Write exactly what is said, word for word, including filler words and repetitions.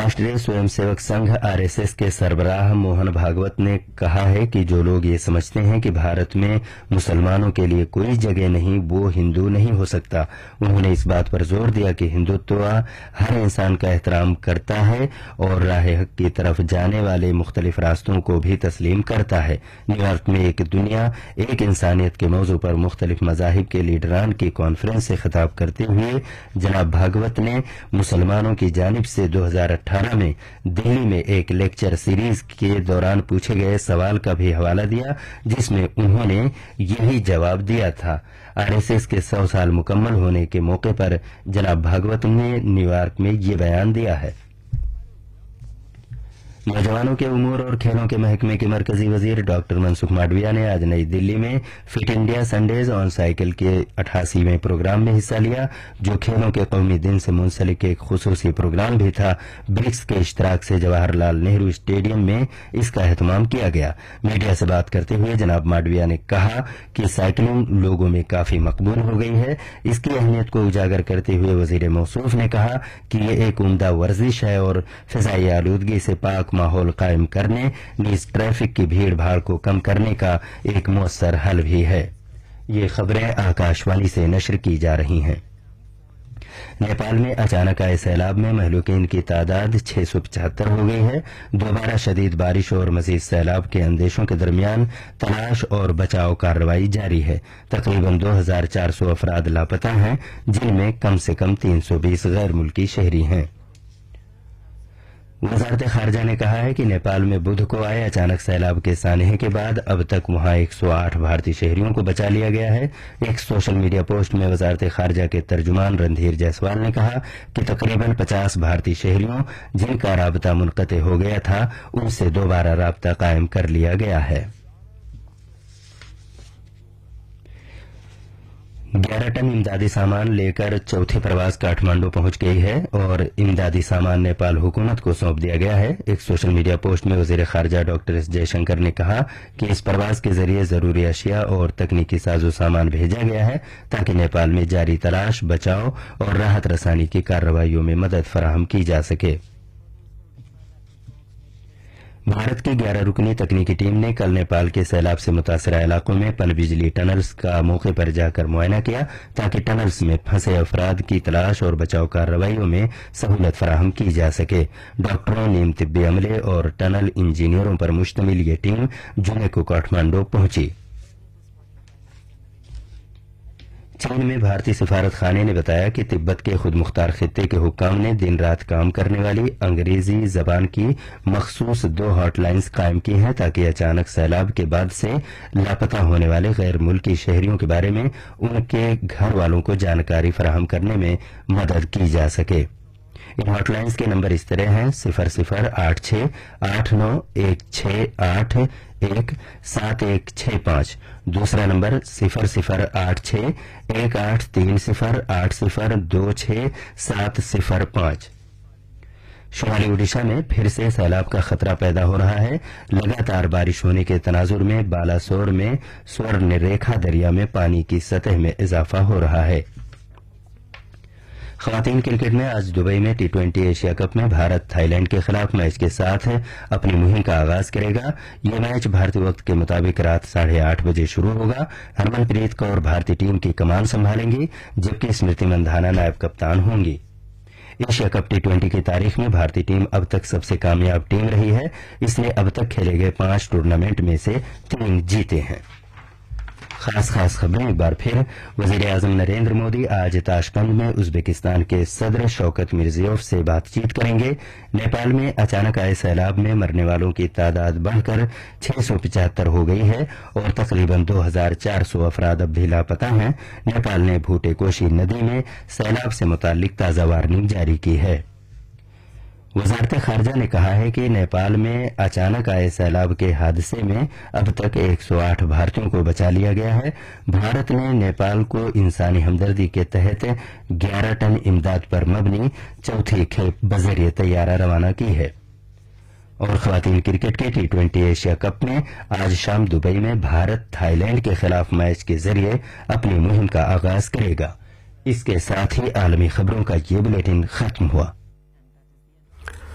राष्ट्रीय स्वयंसेवक संघ आरएसएस के सरबराह मोहन भागवत ने कहा है कि जो लोग ये समझते हैं कि भारत में मुसलमानों के लिए कोई जगह नहीं, वो हिंदू नहीं हो सकता। उन्होंने इस बात पर जोर दिया कि हिंदुत्व हर इंसान का एहतराम करता है और राह हक की तरफ जाने वाले मुख्तलिफ रास्तों को भी तस्लीम करता है। न्यूयॉर्क में एक दुनिया एक इंसानियत के मौजू पर मुख्तलिफ मजाहिब के लीडरान की कॉन्फ्रेंस से खिताब करते हुए जनाब भागवत ने मुसलमानों की जानिब से दो हजार अठारह में दिल्ली में एक लेक्चर सीरीज के दौरान पूछे गए सवाल का भी हवाला दिया, जिसमें उन्होंने यही जवाब दिया था। आरएसएस के सौ साल मुकम्मल होने के मौके पर जनाब भागवत ने न्यूयॉर्क में ये बयान दिया है। नौजवानों के उमूर और खेलों के महकमे के मरकजी वजीर डॉक्टर मनसुख मांडविया ने आज नई दिल्ली में fit India Sundays on cycle के अठासीवें प्रोग्राम में हिस्सा लिया, जो खेलों के कौमी दिन से मुंसलिक एक खुसूसी प्रोग्राम भी था। ब्रिक्स के इश्तराक से जवाहरलाल नेहरू स्टेडियम में इसका एहतमाम किया गया। मीडिया से बात करते हुए जनाब मांडविया ने कहा कि साइकिलिंग लोगों में काफी मकबूल हो गई है। इसकी अहमियत को उजागर करते हुए वजीर मौसूफ ने कहा कि ये एक उम्दा वर्जिश है और फिजाई आलूदगी से पाक माहौल कायम करने, नीज ट्रैफिक की भीड़ भाड़ को कम करने का एक मौसर हल भी है। ये खबरें आकाशवाणी से नशर की जा रही हैं। नेपाल में अचानक आए सैलाब में महलूकीन की तादाद छह सौ पचहत्तर हो गई है। दोबारा शदीद बारिश और मजीद सैलाब के अंदेशों के दरमियान तलाश और बचाव कार्रवाई जारी है। तकरीबन दो हजार चार सौ अफराद लापता हैं, जिनमें कम से कम तीन सौ बीस गैर मुल्की शहरी हैं। वजारत खारजा ने कहा है कि नेपाल में बुध को आए अचानक सैलाब के सानहे के बाद अब तक वहां एक सौ आठ भारतीय शहरियों को बचा लिया गया है। एक सोशल मीडिया पोस्ट में वजारत खारजा के तर्जुमान रणधीर जायसवाल ने कहा कि तकरीबन पचास भारतीय शहरियों जिनका राबता मुनक़ते हो गया था, उनसे दोबारा राबता कायम कर लिया गया है। ग्यारह टन इमदादी सामान लेकर चौथी प्रवास काठमांडू पहुंच गई है और इमदादी सामान नेपाल हुकूमत को सौंप दिया गया है। एक सोशल मीडिया पोस्ट में वजीर खारजा डॉक्टर एस जयशंकर ने कहा कि इस प्रवास के जरिए जरूरी अशिया और तकनीकी साजो सामान भेजा गया है ताकि नेपाल में जारी तलाश, बचाव और राहत रसानी की कार्रवाइयों में मदद फराहम की जा सके। भारत की ग्यारह रुकनी तकनीकी टीम ने कल नेपाल के सैलाब से मुतासरा इलाकों में पनबिजली टनल्स का मौके पर जाकर मुआयना किया ताकि टनल्स में फंसे अफराद की तलाश और बचाव कार्रवाइयों में सहूलत फराहम की जा सके। डॉक्टरों, नीम तिब्बी अमले और टनल इंजीनियरों पर मुश्तमिल ये टीम जुमे को काठमांडू पहुंची। चीन में भारतीय सिफारत खाने ने बताया कि तिब्बत के खुद मुख्तार खित्ते के हुक्काम ने दिन रात काम करने वाली अंग्रेजी जबान की मखसूस दो हॉटलाइंस कायम की हैं ताकि अचानक सैलाब के बाद से लापता होने वाले गैर मुल्की शहरियों के बारे में उनके घर वालों को जानकारी फराहम करने में मदद की जा सके। इन हॉटलाइंस के नंबर इस तरह हैं सिफर सिफर आठ छह आठ नौ एक छह आठ एक सात एक छह पांच, दूसरा नंबर सिफर सिफर आठ छह एक आठ तीन सिफर आठ सिफर दो छह सात सिफर पांच। शुमाली ओडिशा में फिर से सैलाब का खतरा पैदा हो रहा है। लगातार बारिश होने के तनाजुर में बालासोर में स्वर्ण रेखा दरिया में पानी की सतह में इजाफा हो रहा है। खवातीन क्रिकेट में आज दुबई में टी ट्वेंटी एशिया कप में भारत थाईलैंड के खिलाफ मैच के साथ अपनी मुहिम का आगाज करेगा। यह मैच भारतीय वक्त के मुताबिक रात साढ़े आठ बजे शुरू होगा। हरमनप्रीत कौर भारतीय टीम की कमान संभालेंगी, जबकि स्मृति मंधाना नायब कप्तान होंगी। एशिया कप टी ट्वेंटी की तारीख में भारतीय टीम अब तक सबसे कामयाब टीम रही है। इसने अब तक खेले गए पांच टूर्नामेंट में से तीन जीते हैं। खास खास खबरें एक बार फिर। वजीर आजम नरेंद्र मोदी आज ताशकंद में उज्बेकिस्तान के सदर शौकत मिर्जियोव से बातचीत करेंगे। नेपाल में अचानक आए सैलाब में मरने वालों की तादाद बढ़कर छह सौ पिचहत्तर हो गई है और तकरीबन दो हजार चार सौ अफराद अब भी लापता हैं। नेपाल ने भूटे कोशी नदी में सैलाब से मुतालिक ताजा वार्निंग जारी की है। वजारत खारजा ने कहा है कि नेपाल में अचानक आए सैलाब के हादसे में अब तक एक सौ आठ भारतीयों को बचा लिया गया है। भारत ने नेपाल को इंसानी हमदर्दी के तहत ग्यारह टन इमदाद पर मबनी चौथी खेप बजरिए तैयारा रवाना की है। और खवातीन क्रिकेट के टी ट्वेंटी एशिया कप में आज शाम दुबई में भारत थाईलैंड के खिलाफ मैच के जरिए अपनी मुहिम का आगाज करेगा। इसके साथ ही आलमी खबरों का ये बुलेटिन खत्म हुआ।